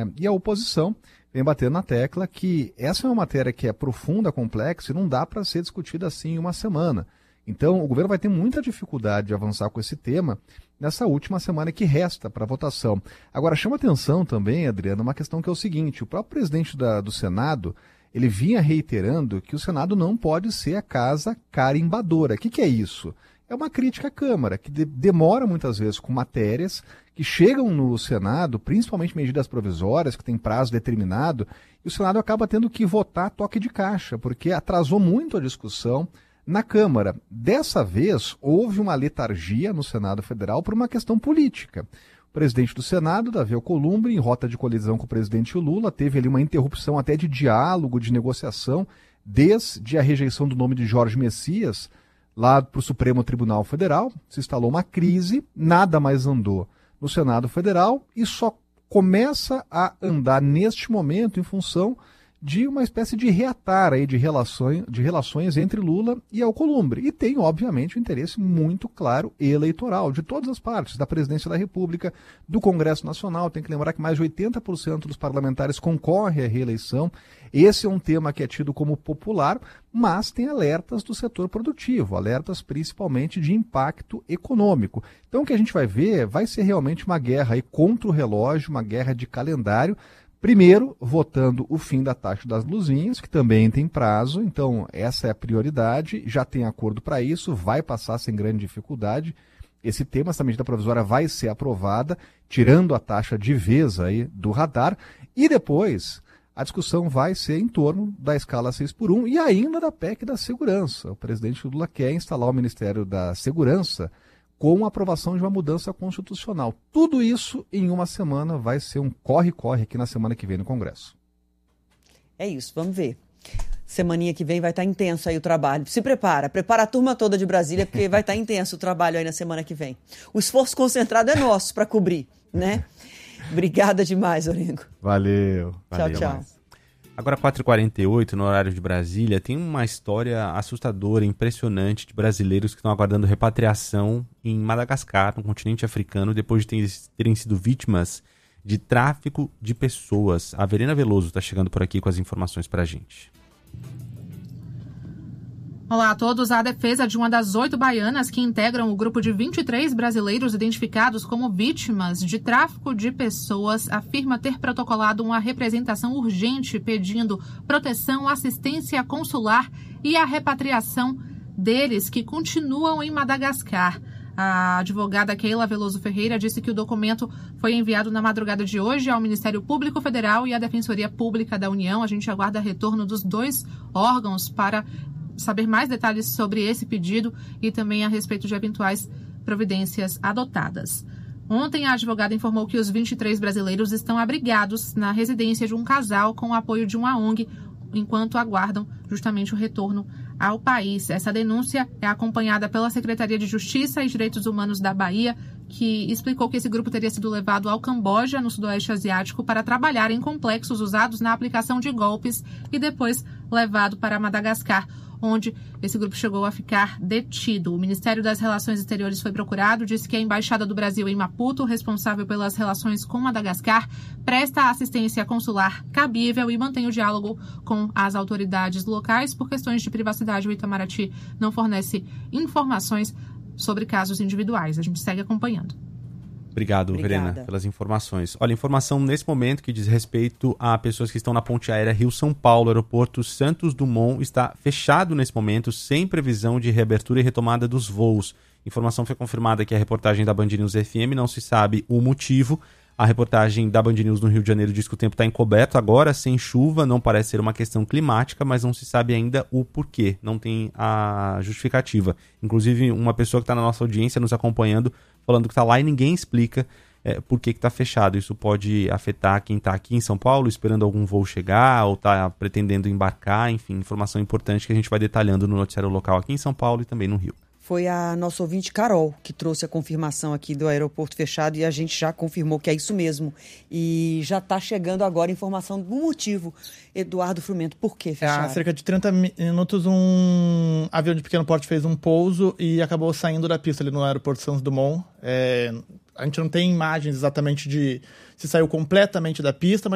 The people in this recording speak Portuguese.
né? E a oposição vem batendo na tecla que essa é uma matéria que é profunda, complexa e não dá para ser discutida assim em uma semana. Então, o governo vai ter muita dificuldade de avançar com esse tema nessa última semana que resta para votação. Agora, chama atenção também, Adriano, uma questão que é o seguinte: o próprio presidente do Senado, ele vinha reiterando que o Senado não pode ser a casa carimbadora. O que é isso? É uma crítica à Câmara, que demora muitas vezes com matérias que chegam no Senado, principalmente medidas provisórias, que tem prazo determinado, e o Senado acaba tendo que votar toque de caixa, porque atrasou muito a discussão na Câmara. Dessa vez, houve uma letargia no Senado Federal por uma questão política. O presidente do Senado, Davi Alcolumbre, em rota de colisão com o presidente Lula, teve ali uma interrupção até de diálogo, de negociação, desde a rejeição do nome de Jorge Messias, lá para o Supremo Tribunal Federal. Se instalou uma crise, nada mais andou no Senado Federal e só começa a andar neste momento em função de uma espécie de reatar aí de relações entre Lula e Alcolumbre. E tem, obviamente, um interesse muito claro eleitoral de todas as partes, da Presidência da República, do Congresso Nacional. Tem que lembrar que mais de 80% dos parlamentares concorrem à reeleição. Esse é um tema que é tido como popular, mas tem alertas do setor produtivo, alertas principalmente de impacto econômico. Então o que a gente vai ver vai ser realmente uma guerra aí contra o relógio, uma guerra de calendário. Primeiro, votando o fim da taxa das luzinhas, que também tem prazo, então essa é a prioridade, já tem acordo para isso, vai passar sem grande dificuldade. Esse tema, essa medida provisória vai ser aprovada, tirando a taxa de vez aí do radar, e depois a discussão vai ser em torno da escala 6x1 e ainda da PEC da segurança. O presidente Lula quer instalar o Ministério da Segurança com a aprovação de uma mudança constitucional. Tudo isso em uma semana vai ser um corre-corre aqui na semana que vem no Congresso. É isso, vamos ver. Semaninha que vem vai estar intenso aí o trabalho. Se prepara a turma toda de Brasília, porque vai estar intenso o trabalho aí na semana que vem. O esforço concentrado é nosso para cobrir, né? Obrigada demais, Orengo. Valeu. Tchau. Agora, 4h48, no horário de Brasília, tem uma história assustadora, impressionante de brasileiros que estão aguardando repatriação em Madagascar, no continente africano, depois de terem sido vítimas de tráfico de pessoas. A Verena Veloso está chegando por aqui com as informações para a gente. Olá a todos. A defesa de uma das 8 baianas que integram o grupo de 23 brasileiros identificados como vítimas de tráfico de pessoas afirma ter protocolado uma representação urgente pedindo proteção, assistência consular e a repatriação deles que continuam em Madagascar. A advogada Keila Veloso Ferreira disse que o documento foi enviado na madrugada de hoje ao Ministério Público Federal e à Defensoria Pública da União. A gente aguarda retorno dos 2 órgãos para saber mais detalhes sobre esse pedido e também a respeito de eventuais providências adotadas. Ontem, a advogada informou que os 23 brasileiros estão abrigados na residência de um casal com o apoio de uma ONG, enquanto aguardam justamente o retorno ao país. Essa denúncia é acompanhada pela Secretaria de Justiça e Direitos Humanos da Bahia, que explicou que esse grupo teria sido levado ao Camboja, no Sudoeste Asiático, para trabalhar em complexos usados na aplicação de golpes e depois levado para Madagascar, onde esse grupo chegou a ficar detido. O Ministério das Relações Exteriores foi procurado, disse que a Embaixada do Brasil em Maputo, responsável pelas relações com Madagascar, presta assistência consular cabível e mantém o diálogo com as autoridades locais. Por questões de privacidade, o Itamaraty não fornece informações sobre casos individuais. A gente segue acompanhando. Obrigado, Verena, pelas informações. Olha, informação nesse momento que diz respeito a pessoas que estão na ponte aérea Rio-São Paulo. O aeroporto Santos Dumont está fechado nesse momento, sem previsão de reabertura e retomada dos voos. Informação foi confirmada aqui a reportagem da Band News FM, não se sabe o motivo. A reportagem da Band News no Rio de Janeiro diz que o tempo está encoberto agora, sem chuva, não parece ser uma questão climática, mas não se sabe ainda o porquê, não tem a justificativa. Inclusive, uma pessoa que está na nossa audiência nos acompanhando, falando que está lá e ninguém explica por que está fechado. Isso pode afetar quem está aqui em São Paulo, esperando algum voo chegar, ou está pretendendo embarcar, enfim, informação importante que a gente vai detalhando no noticiário local aqui em São Paulo e também no Rio. Foi a nossa ouvinte Carol que trouxe a confirmação aqui do aeroporto fechado e a gente já confirmou que é isso mesmo. E já está chegando agora a informação do motivo. Eduardo Frumento, por que fecharam? Há cerca de 30 minutos um avião de pequeno porte fez um pouso e acabou saindo da pista ali no aeroporto Santos Dumont. A gente não tem imagens exatamente de se saiu completamente da pista,